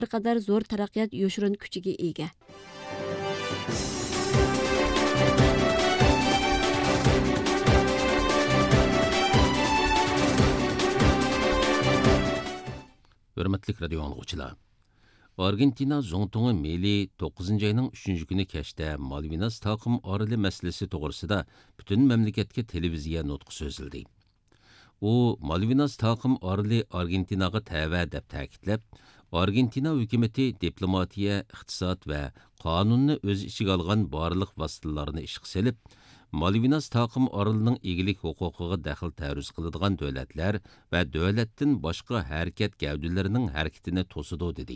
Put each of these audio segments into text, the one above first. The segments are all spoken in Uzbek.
bir qadar zo'r taraqqiyot yo'shirin kuchiga ega. Hürmetlik radio anlıqçılar. Argentina Zongton'u Meli 9. ayının 3. günü keşte Malvinas taqım arılı meselesi toğrısıda bütün memleketke televiziya nutqu sözildi. O, Malvinas taqım arılı Argentinaga təvə deb ta'kidlab, Argentina hükümeti diplomatiya, iqtisad və qanunni öz içiga alğan barlıq vasitalarini işqi selib, Malvinas taqım arılının egilik huquqiga daxil tərüz qıladigan dövlətlər və dövlətdən başqa hərəkət gəvdülərinin hərəkətini tosudu dedi.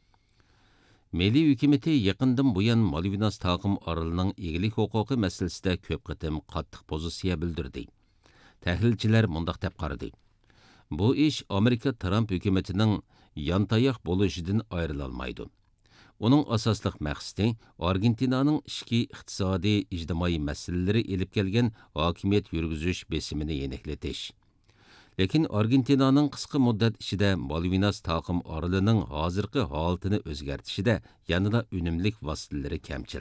Meli hükümeti yaqindan bu yan Malvinas taqım arılının egilik huquqi meselesinde köp qitim qattiq pozisiya bildirdi. Təhlilçiler mundaq deb qaradı. Bu iş Amerika Trump hükümetinin yantayaq bo'lishidin ayrılalmaydı. Onun asasliq məqsidi Argentina'nın ishki iqtisadi ijtimoiy masalaları elib kelgan hokimiyat yurgizish besimini yenikletish. Lekin Argentina'nın qisqa muddat ichida Malvinas taqım arılının hozirgi holatini o'zgartishida yanada unumlik vositalari kamchil.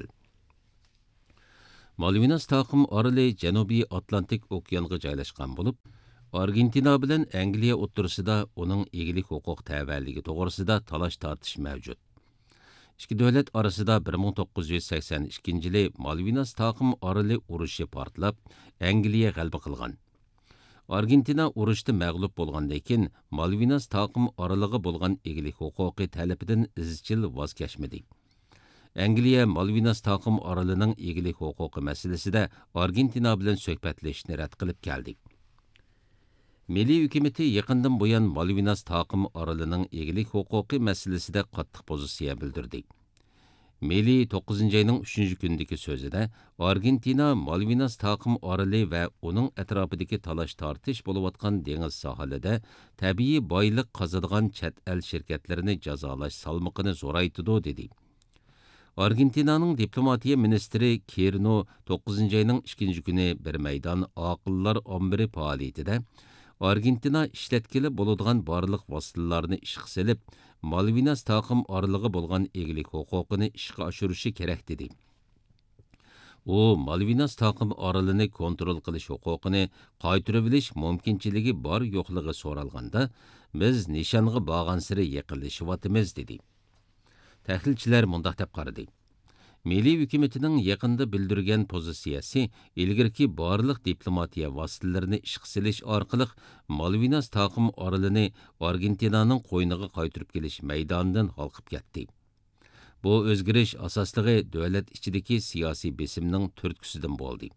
Malvinas taqım arılı Janubiy Atlantik okeaniga joylashgan bo'lib, Argentina bilan Angliya o'rtasida uning egilik huquq tavalligi to'g'risida talash tortish mavjud. İki devlet arasında 1982 yılı Malvinas taqım arılı urushi portlab, Angliya g'alaba qilgan. Argentina urushda mag'lub bo'lgandan keyin Malvinas taqım arılığı bo'lgan egilik huquqi talabidan izchil voz kechmadi. Angliya Malvinas taqım arılının egilik huquqi masalasida Argentina bilan suhbatlashishni rad qilib keldi. Milliy hükümeti yaqindan bu yan Malvinas taqım arılının egilik huquqi masalasida qattiq pozisiya bildirdi. Meli 9. ayının 3. gündeki sözüde Argentina Malvinas taqım arılı ve onun etrafındaki talaş tartış buluvatkan deniz sahalida tabii boyliq qazadigan chet el şirketlerini cazalash salmıqını zoraytıdı dedi. Argentina'nın diplomatiya ministri Kirno 9. ayının 2. günü bir meydan aqıllar 11 faaliyetide Argentina işletkili bo'ladigan barliq vositalarini ishga selib, Malvinas taqım arılığı bo'lgan egilik huquqini ishga oshirishi kerak dedi. O, Malvinas taqım arılını kontrol qilish huquqini qaytarib olish mumkinchiligi bor yo'qligi so'ralganda, biz nishonga borgan sari yaqinlashyapmiz dedi. Tahlilchilar mundaq deb qaradi. Milliy hükümetinin yaqinda bildirgan pozisiyasi ilgirki barliq diplomatiya vositalarini ishga selish orqali Malvinas taqım arılını Argentina'nın qo'yniga qaytarib kelish maydonidan halqib ketdi. Bu o'zgarish asosligi davlat ichidagi siyosiy besimning turtkusidan bo'ldi.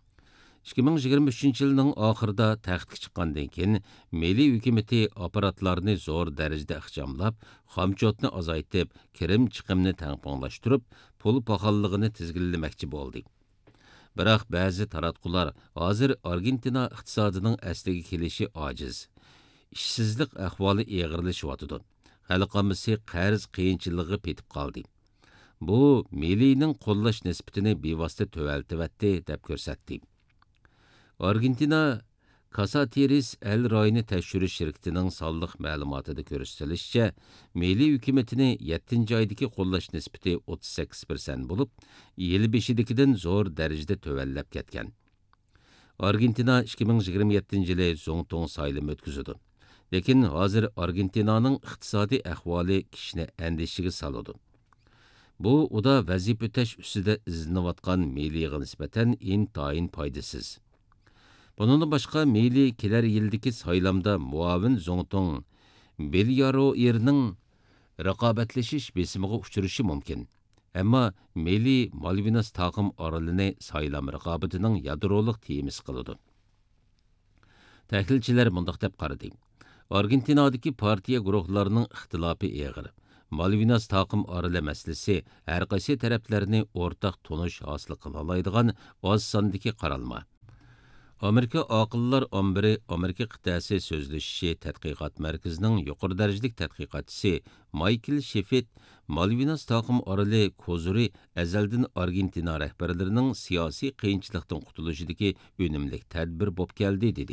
2023 yılının oxirida taxtga chiqqandan keyin Milliy hükümeti aparatlarni zo'r darajada ixchamlab, xomchotni azaytib, kirim chiqimni tangponglashtirib, pul paxalligini tizginlamoqchi bo'ldi. Biroq ba'zi taratqular hozir Argentina iqtisodining asliga kelishi ojiz. Ishsizlik ahvoli og'irlashyapti. Xalqimiz qarz qiyinchiligi petib qoldi. Bu Milliyning qo'llash nisbatini bevosita to'valtibatdi deb ko'rsatdi. Argentina Casatiris el rayını təşkürüş şirkətinin sallıq məlumatıda görüstülüşçə, Milliy hükümetini 7. aydaki qollaş nisbeti 38% bulup, yıl 5'dikidən zor dərəcədə tövəlləb ketken. Argentina 2027 yılı Zongtong sayılımı ötküzüdü. Lekin hazır Argentina'nın iqtisadi ahvali kişini endişigi salıdı. Bu, o da vəzif ötəş üstüdə izlenivatqan Milliyyə nisbətən intayin paydasız. Bunun başqa Meli keler yıldaki saylamda muavin Zongtong Belyaro yerinin raqabetleşiş besimiga uçuruşu mümkün. Ama Meli Malvinas taqım aralını saylam raqabetining yadroliq temisi qılıdı. Tahlilchilar mundaq deb qaradi. Argentinadagi partiya guruhlarının ixtilofi og'ir. Malvinas taqım arılı masalasi har qaysi taraflarni o'rtaq tonish hosil qila oladigan oz sondagi qaralma. Amerika Aqıllar 11 Amerika qit'asi sözleşişi tədqiqat mərkəzinin yuqori dərəcəlik tədqiqatçısı Michael Sheffield Malvinas taqım arılı kozuri əzəldən Argentina rəhbərlərinin siyasi qiyinçilikdən qutuluşidagi önümlük tədbir bob gəldi dedi.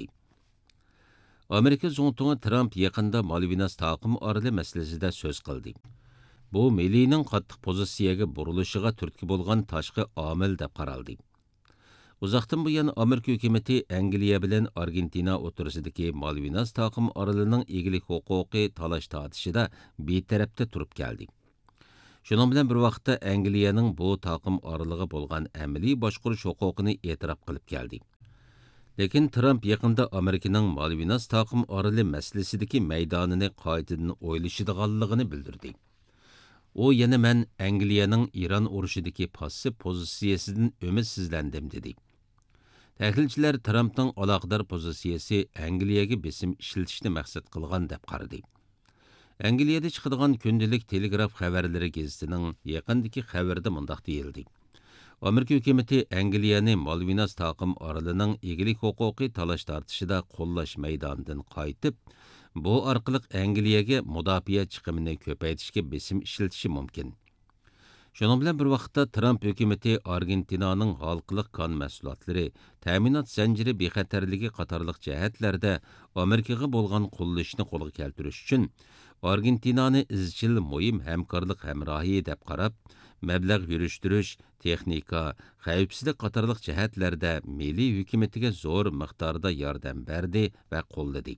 Amerika Zongtongu Trump yaqında Malvinas taqım arılı məsələsində söz qıldı. bu millining qattiq pozitsiyaga burilishiga turtki bo'lgan tashqi omil deb qaraldi. Uzoqdan buyon Amerika hukumatı Angliya bilan Argentina o'rtasidagi Malvinas taqim orolining egilik huquqi talash tortishida betarafda turib keldi. Shuning bilan bir vaqtda Angliyaning bu taqim oroliga bo'lgan amaliy boshqarish huquqini e'tirof qilib keldi. Lekin Trump yaqinda Amerikaning Malvinas taqim oroli masalasidagi maydonini qaytadan o'ylashadiganligini bildirdi. O yana men Angliyaning Iran urushidagi passiv pozitsiyasidan umidsizlandim dedi. Tahlilchilar Trumpning aloqador pozitsiyasi Angliyaga besim ishlatishni maqsad qilgan deb qaradi. Angliyada chiqadigan kundalik telegraf xabarlari gazetining yaqindagi xabarida mundaq deyildi. Amerika hukumatı Angliyani Malvinas taqim orolining egilik huquqi talash tortishida qo'llash maydonidan qaytib, bu orqali Angliyaga mudofaa chiqimini ko'paytirishga besim ishlatishi mumkin. Shuning bilan bir vaqtda Trump hukumatı Argentinaning xalqliq kon mahsulotlari, ta'minot zanjiri bexatarligi qatorliq jihatlarda Amerikaga bo'lgan qo'llashni qo'lga keltirish uchun Argentinani izchil muhim hamkorlik hamrohi deb qarab, mablag' yurishtirish, texnika, xavfsizlik qatorliq jihatlarda milliy hukumatiga zo'r miqdorda yordam berdi va qo'lladi.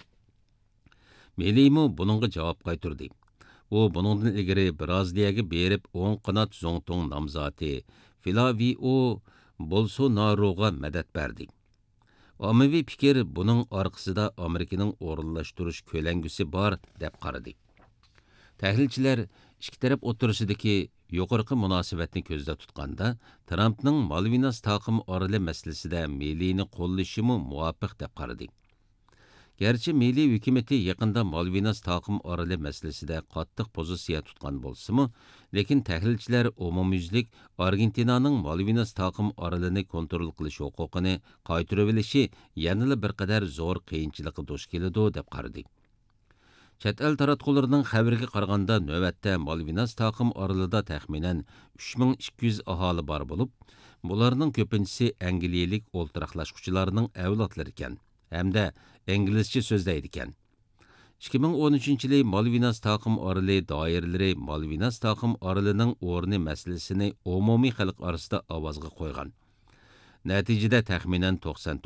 Milliymi buningga javob qaytardi. U buningdan ilgari Braziliyaga berib 10 qanot Zongtong nomzodi Flavio Bolsonaroga madad berdi. Ommaviy fikir buning orqasida Amerikaning o'rinlashtirish ko'langusi bor deb qaradi. Tahlilchilar ikki taraf o'rtasidagi yuqorqi munosabatni ko'zda tutganda, Trumpning Malvinas taqim oroli masalasida milliyni qo'llashimi muvofiq deb qaradi. Gerçi milliy hukumatı yaqinda Malvinas taqim oroli masalasida qattiq pozitsiya tutgan bo'lsa-mu, lekin tahlilchilar umumyuzlik Argentinaning Malvinas taqim orolini kontrol qilish huquqini qaytarib olishi yanada bir qadar zo'r qiyinchilikqa duch keladi deb qaradi. Chet el taratqullarining xabariga qaraganda, navbatda Malvinas taqim orolida taxminan 3200 aholi bor bo'lib, bularning ko'pinchisi angliyalik o'ltiraqlashuvchilarning avlodlari ekan, hamda inglizcha so'zlaydi ekan. 2013-yili Malvinas taqim oroli doiralari Malvinas taqim orolining o'rni masalasini umumiy xalq orasida ovozga qo'ygan. Natijada taxminan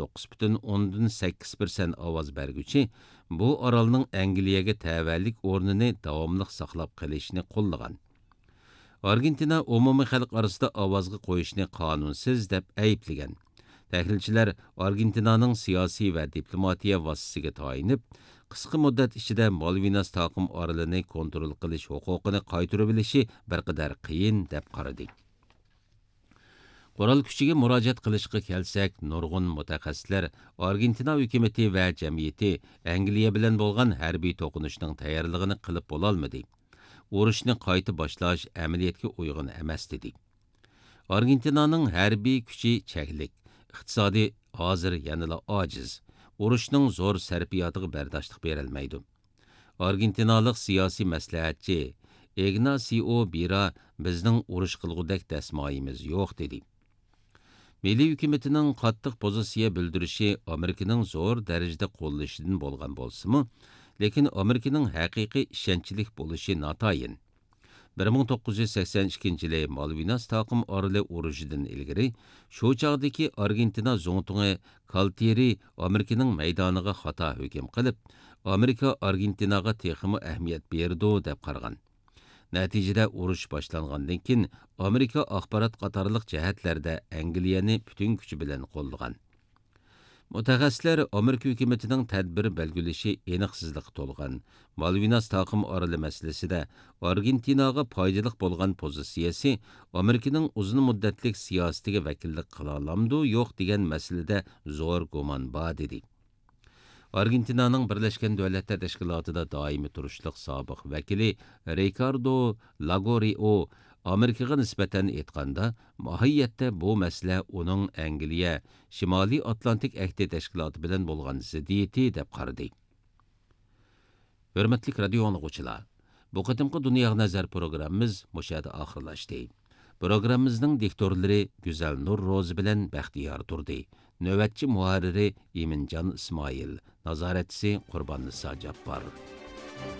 99,8% ovoz berguchi bu orolning Angliyaga tavallik o'rnini davomli saqlab qolishni qo'llagan. Argentina umumiy xalq orasida ovozga qo'yishni qonunsiz deb ayblagan. Tahlilchilar Argentinaning siyosiy va diplomatiya vositasiga tayinib, qisqa muddat ichida Malvinas taqim orolini kontrol qilish huquqini qaytarib olishi bir qadar qiyin deb qaradi. Qurol kuchiga murojaat qilishga kelsak, nurg'un mutaxassislar Argentina hukumatı va jamiyati Angliya bilan bo'lgan harbiy to'qinishning tayyorligini qilib bo'lolmadi. Urushni qayta boshlash amaliyotga uyg'un emas dedi. Argentinaning harbiy kuchi cheklik, iqtisodiy hozir yanada ojiz. Urushning zo'r sarfiyotiga bardoshlik berilmaydi. Argentinalik siyosiy maslahatchi Ignacio Bira bizning urush qilgudek dasmoyimiz yo'q dedi. Milliy hukumatining qattiq pozitsiya bildirishi Amerikaning zo'r darajada qo'llashidan bo'lgan bo'lsa-mu, lekin Amerikaning haqiqiy ishonchlik bo'lishi notayin. 1982-yili Malvinas taqim oroli urushidan ilgari shu chog'dagi Argentina zo'ntungi Kalteri Amerikaning maydoniga xato hukm qilib, Amerika Argentinaga texmi ahamiyat berdi deb qaragan. Natijada urush boshlangandan keyin Amerika axborot qatorliq jihatlarda Angliyani butun kuchi bilan qo'llagan. Mutaxassislar Amerika hukumatining tadbir belgilashi aniqsizlik to'lgan Malvinas taqim oroli masalasida Argentinaga foydali bo'lgan pozitsiyasi Amerikaning uzun muddatlik siyosatiga vakillik qila olamdi yo'q degan masalada zo'r gumon bor dedi. Argentinaning Birlashgan Davlatlar Tashkilotida doimiy turishliq sobiq vakili Ricardo Lagorio Amerikaga nisbatan aytganda, mohiyatda bu masala uning Angliya Shimoliy Atlantik ahdi tashkiloti bilan bo'lgan ziddiyati deb qaradi. Hurmatli radio anglag'uvchilar, bu qadimgi Dunyo nazar programmamiz mushada oxirlashdi. Programmamizning diktorlari Güzel Nur Rozi bilan Baxtiyor turdi. Navbatchi muharriri Eminjon Ismoil, nazoratchisi Qurbon Niso Jabbor.